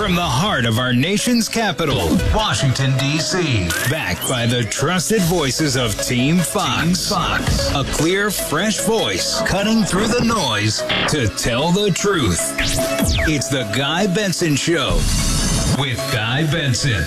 From the heart of our nation's capital, Washington, D.C. Backed by the trusted voices of Team Fox. A clear, fresh voice cutting through the noise to tell the truth. It's the Guy Benson Show with Guy Benson.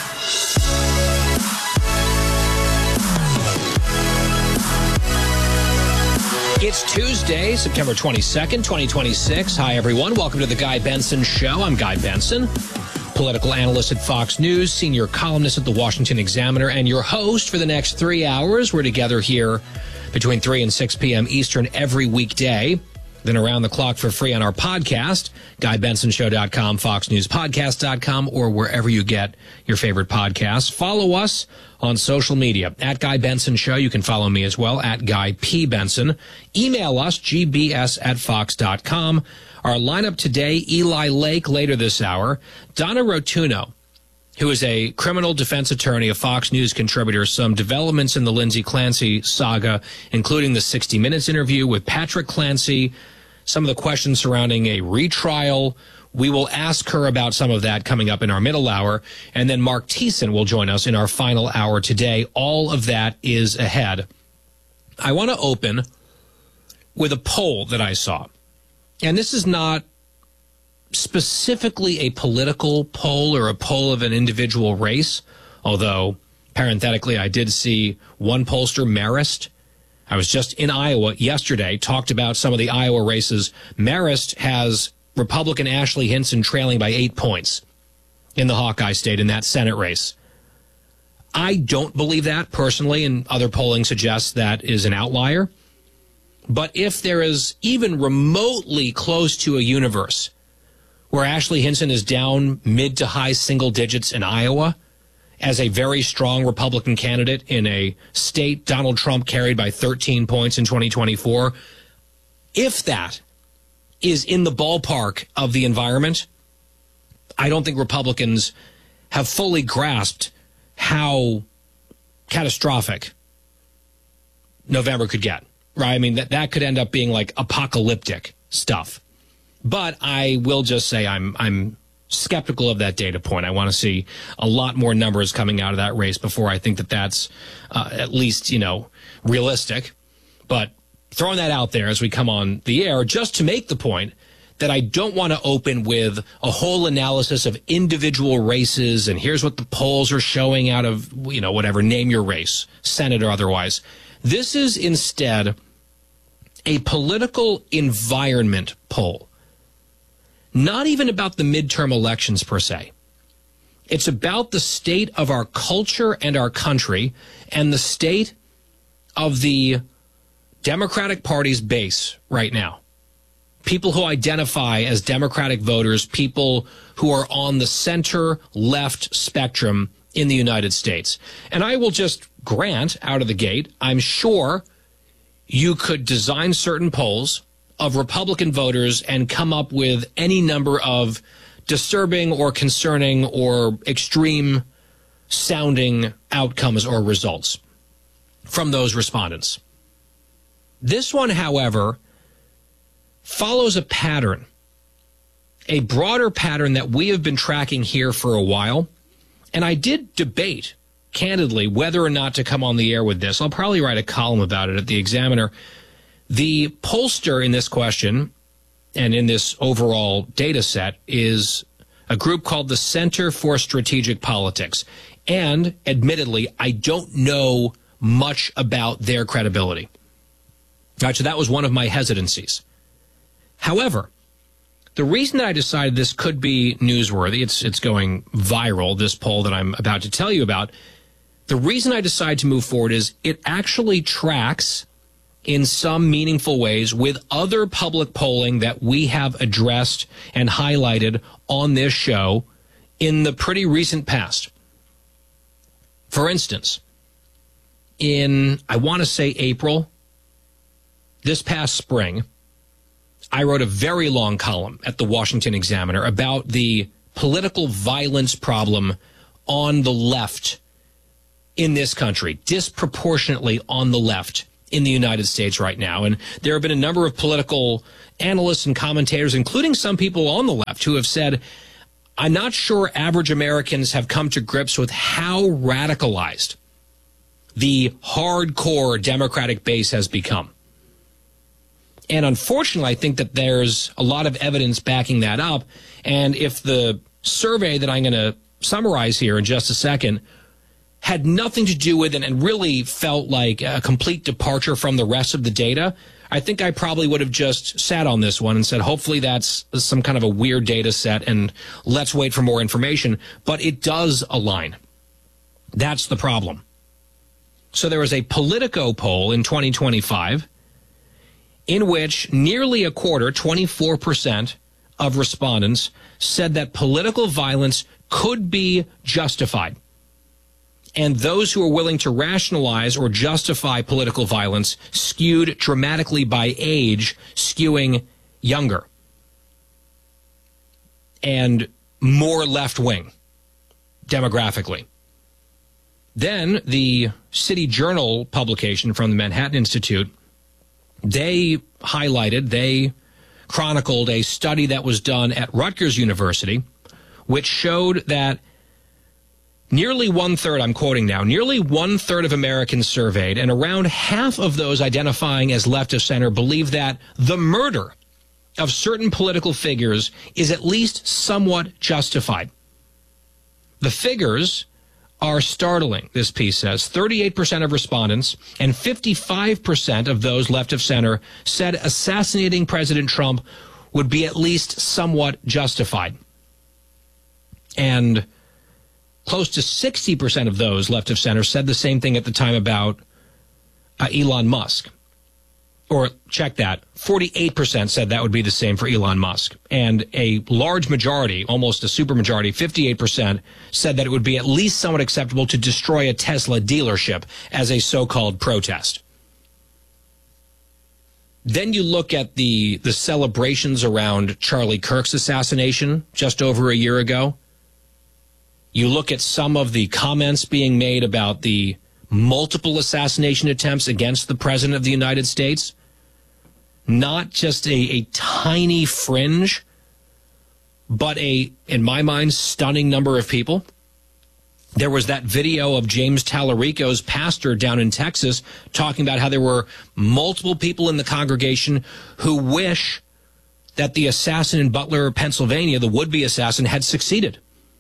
It's Tuesday, September 22nd, 2026. Hi, everyone. Welcome to the Guy Benson Show. I'm Guy Benson, political analyst at Fox News, senior columnist at the Washington Examiner, and your host for the next 3 hours. We're together here between 3 and 6 p.m. Eastern every weekday. Then around the clock for free on our podcast, GuyBensonShow.com, FoxNewsPodcast.com, or wherever you get your favorite podcasts. Follow us on social media, at Guy Benson Show. You can follow me as well, at Guy P. Benson. Email us, gbs@fox.com. Our lineup today, Eli Lake later this hour, Donna Rotuno, who is a criminal defense attorney, a Fox News contributor, some developments in the Lindsay Clancy saga, including the 60 Minutes interview with Patrick Clancy, some of the questions surrounding a retrial. We will ask her about some of that coming up in our middle hour. And then Mark Thiessen will join us in our final hour today. All of that is ahead. I want to open with a poll that I saw. And this is not specifically a political poll or a poll of an individual race, although parenthetically I did see one pollster, Marist. I was just in Iowa yesterday, talked about some of the Iowa races. Marist has Republican Ashley Hinson trailing by 8 points in the Hawkeye State in that Senate race. I don't believe that personally, and other polling suggests that is an outlier. But if there is even remotely close to a universe where Ashley Hinson is down mid to high single digits in Iowa as a very strong Republican candidate in a state Donald Trump carried by 13 points in 2024, if that is in the ballpark of the environment, I don't think Republicans have fully grasped how catastrophic November could get, right? I mean, that could end up being like apocalyptic stuff. But I will just say I'm skeptical of that data point. I want to see a lot more numbers coming out of that race before I think that that's at least, realistic. But throwing that out there as we come on the air, just to make the point that I don't want to open with a whole analysis of individual races and here's what the polls are showing out of, whatever, name your race, Senate or otherwise. This is instead a political environment poll. Not even about the midterm elections per se. It's about the state of our culture and our country and the state of the Democratic Party's base right now. People who identify as Democratic voters, people who are on the center-left spectrum in the United States. And I will just grant out of the gate, I'm sure you could design certain polls of Republican voters and come up with any number of disturbing or concerning or extreme sounding outcomes or results from those respondents. This one, however, follows a pattern, a broader pattern that we have been tracking here for a while. And I did debate, candidly, whether or not to come on the air with this. I'll probably write a column about it at the Examiner. The pollster in this question and in this overall data set is a group called the Center for Strategic Politics. And admittedly, I don't know much about their credibility. All right, so that was one of my hesitancies. However, the reason that I decided this could be newsworthy, it's going viral, this poll that I'm about to tell you about, the reason I decided to move forward is it actually tracks in some meaningful ways with other public polling that we have addressed and highlighted on this show in the pretty recent past. For instance, in, I want to say April, this past spring, I wrote a very long column at the Washington Examiner about the political violence problem on the left in this country, disproportionately on the left in the United States right now. And there have been a number of political analysts and commentators, including some people on the left, who have said, I'm not sure average Americans have come to grips with how radicalized the hardcore Democratic base has become. And unfortunately, I think that there's a lot of evidence backing that up. And if the survey that I'm going to summarize here in just a second had nothing to do with it and really felt like a complete departure from the rest of the data, I think I probably would have just sat on this one and said, hopefully that's some kind of a weird data set and let's wait for more information. But it does align. That's the problem. So there was a Politico poll in 2025 in which nearly a quarter, 24% of respondents said that political violence could be justified. And those who are willing to rationalize or justify political violence skewed dramatically by age, skewing younger and more left-wing demographically. Then the City Journal publication from the Manhattan Institute, they chronicled a study that was done at Rutgers University, which showed that nearly one-third, I'm quoting now, nearly one-third of Americans surveyed, and around half of those identifying as left of center believe that the murder of certain political figures is at least somewhat justified. The figures are startling, this piece says. 38% of respondents and 55% of those left of center said assassinating President Trump would be at least somewhat justified. And close to 60% of those left of center said the same thing at the time about Elon Musk. Or check that, 48% said that would be the same for Elon Musk. And a large majority, almost a supermajority, 58%, said that it would be at least somewhat acceptable to destroy a Tesla dealership as a so-called protest. Then you look at the celebrations around Charlie Kirk's assassination just over a year ago. You look at some of the comments being made about the multiple assassination attempts against the President of the United States. Not just a tiny fringe, but in my mind, stunning number of people. There was that video of James Tallarico's pastor down in Texas talking about how there were multiple people in the congregation who wish that the assassin in Butler, Pennsylvania, the would-be assassin, had succeeded.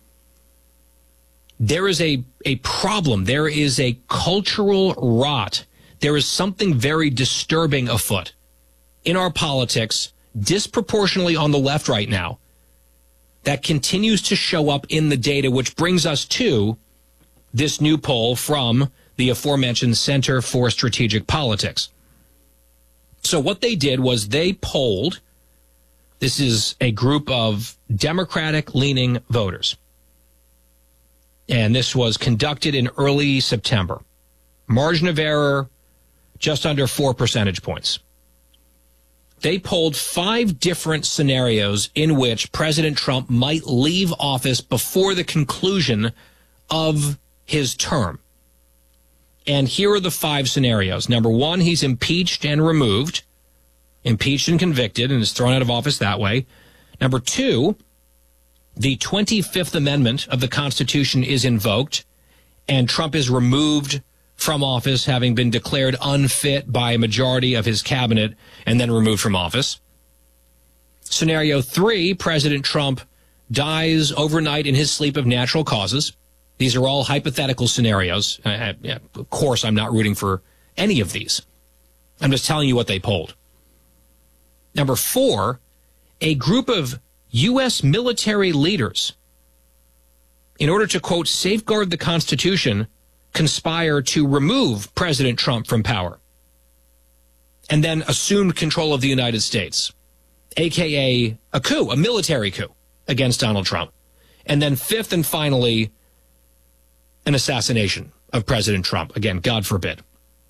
There is a problem. There is a cultural rot. There is something very disturbing afoot in our politics, disproportionately on the left right now, that continues to show up in the data, which brings us to this new poll from the aforementioned Center for Strategic Politics. So what they did was they polled, this is a group of Democratic-leaning voters, and this was conducted in early September. Margin of error, just under 4 percentage points. They polled 5 different scenarios in which President Trump might leave office before the conclusion of his term. And here are the 5 scenarios. Number 1, he's impeached and removed, impeached and convicted, and is thrown out of office that way. Number 2, the 25th Amendment of the Constitution is invoked, and Trump is removed from office, having been declared unfit by a majority of his cabinet and then removed from office. Scenario 3, President Trump dies overnight in his sleep of natural causes. These are all hypothetical scenarios. Of course, I'm not rooting for any of these. I'm just telling you what they polled. Number 4, a group of U.S. military leaders, in order to, quote, safeguard the Constitution, conspire to remove President Trump from power and then assumed control of the United States, a.k.a. a coup, a military coup against Donald Trump. And then 5th and finally, an assassination of President Trump. Again, God forbid.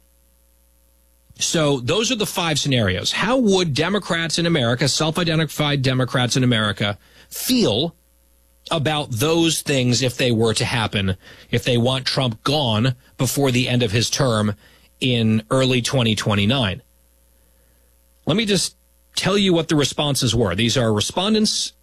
So those are the 5 scenarios. How would Democrats in America, self-identified Democrats in America, feel about those things if they were to happen, if they want Trump gone before the end of his term in early 2029? Let me just tell you what the responses were. These are respondents